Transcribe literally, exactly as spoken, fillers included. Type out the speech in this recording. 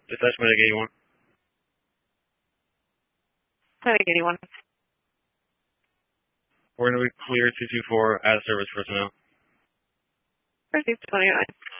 Dispatch Medic eighty-one. Medic eighty-one. We're going to be clear two two four as service personnel. Received twenty-nine.